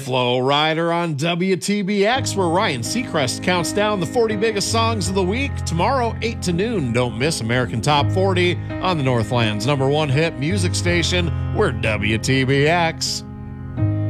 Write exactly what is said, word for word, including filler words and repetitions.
Flow Rider on W T B X, where Ryan Seacrest counts down the forty biggest songs of the week. Tomorrow, eight to noon, don't miss American Top forty on the Northland's number one hit music station. We're W T B X.